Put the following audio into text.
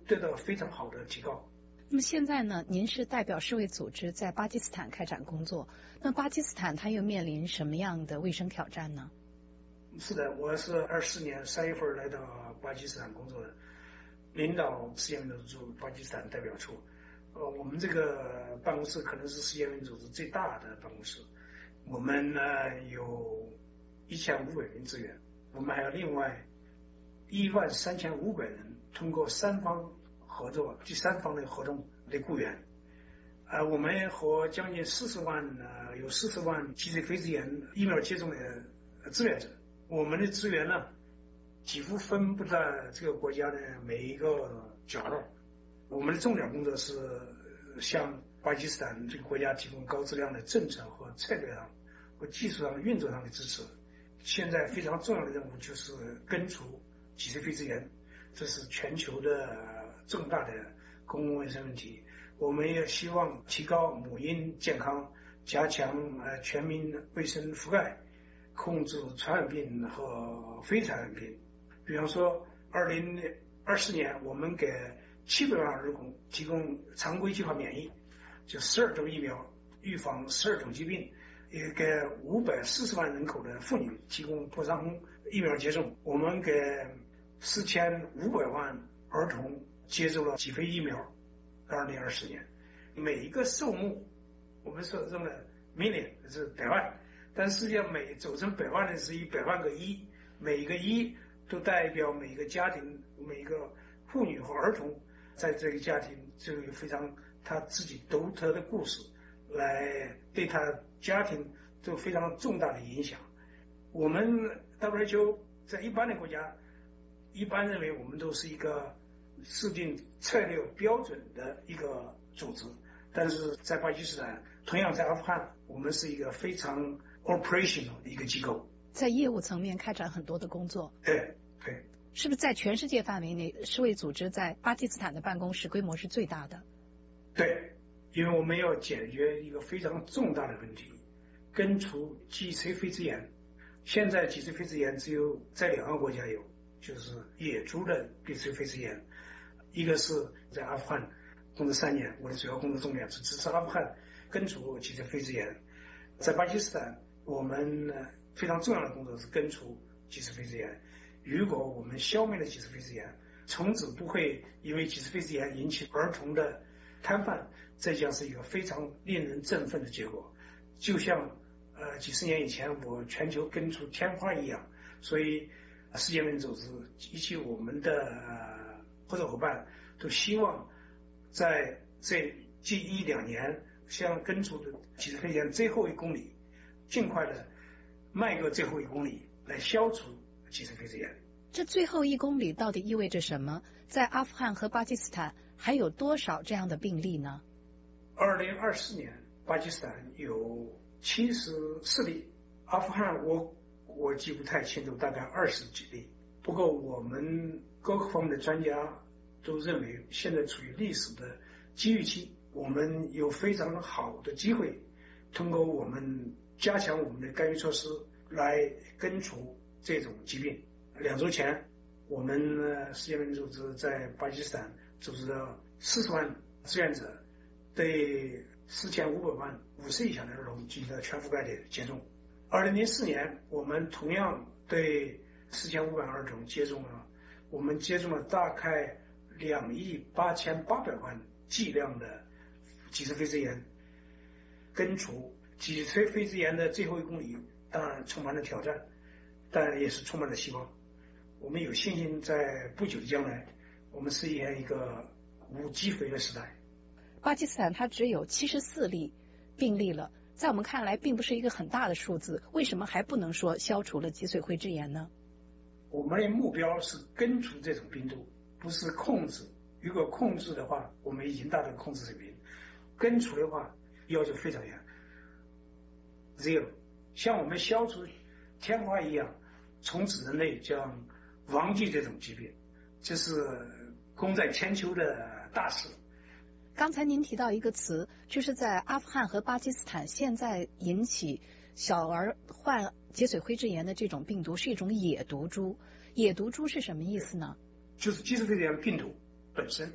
得到非常好的提高。 那么现在呢，您是代表世卫组织在巴基斯坦开展工作，那巴基斯坦它又面临什么样的卫生挑战呢？ 是的，我是24年3月份来到巴基斯坦工作的，领导世界民主组织巴基斯坦代表处。我们这个办公室可能是世界民主组织最大的办公室，我们呢有1500名职员，我们还有另外13500人通过三方合作、第三方的合同的雇员。我们和将近40万有40万脊髓灰质炎疫苗接种的志愿者，我们的资源呢几乎分布在这个国家的每一个角落。我们的重点工作是向巴基斯坦这个国家提供高质量的政策和策略上和技术上运作上的支持。现在非常重要的任务就是根除脊髓灰质炎，这是全球的重大的公共卫生问题。我们也希望提高母婴健康，加强全民卫生覆盖，控制传染病和非传染病。比方说2024年我们给700万儿童提供常规计划免疫，就12种疫苗预防12种疾病，也给540万人口的妇女提供破伤风疫苗接种。我们给4500万儿童接种了脊髓疫苗。2024年每一个数目我们说这么 million 是百万，但实际上每组成百万的是100万个一，每一个一都代表每一个家庭、每一个妇女和儿童在这个家庭就有非常他自己独特的故事，来对他家庭都有非常重大的影响。我们 WHO 在一般的国家一般认为我们都是一个制定策略标准的一个组织，但是在巴基斯坦，同样在阿富汗，我们是一个非常 operational 的一个机构， 在业务层面开展很多的工作。 对， 是不是在全世界范围内，世卫组织在巴基斯坦的办公室规模是最大的？ 对，因为我们要解决一个非常重大的问题，根除脊髓灰质炎。现在脊髓灰质炎只有在2个国家有，就是野猪的脊髓灰质炎，一个是在阿富汗工作3年，我的主要工作重点是支持阿富汗根除脊髓灰质炎。在巴基斯坦，我们非常重要的工作是根除脊髓灰质炎。如果我们消灭了脊髓灰质炎，从此不会因为脊髓灰质炎引起儿童的瘫痪，这将是一个非常令人振奋的结果。就像几十年以前我全球根除天花一样，所以世界卫生组织以及我们的合作伙伴都希望在这近1-2年，像根除的脊髓灰质炎最后1公里，尽快的迈过最后1公里，来消除脊髓灰质炎。 这最后1公里到底意味着什么？在阿富汗和巴基斯坦还有多少这样的病例呢 ？2024年巴基斯坦有74例，阿富汗我记不太清楚，大概20几例。不过我们各个方面的专家都认为现在处于历史的机遇期，我们有非常好的机会，通过我们加强我们的干预措施来根除这种疾病。2周前我们世界卫生组织在巴基斯坦组织了40万志愿者，对4500万5岁以下的儿童进行了全覆盖的接种。2004年我们同样对4500万儿童接种了，我们接种了大概2.88亿剂量的脊髓灰质炎。根除脊髓灰质炎的最后1公里当然充满了挑战，但也是充满了希望。我们有信心在不久的将来，我们实现一个无脊髓的时代。 巴基斯坦它只有74例病例了，在我们看来并不是一个很大的数字，为什么还不能说消除了脊髓灰质炎呢？ 我们的目标是根除这种病毒，不是控制。如果控制的话，我们已经达到控制水平；根除的话，要求非常严 ，zero。像我们消除天花一样，从此人类将忘记这种疾病，这是功在千秋的大事。 刚才您提到一个词，就是在阿富汗和巴基斯坦，现在引起小儿患脊髓灰质炎的这种病毒是一种野毒株。野毒株是什么意思呢？ 就是脊髓灰质炎病毒本身，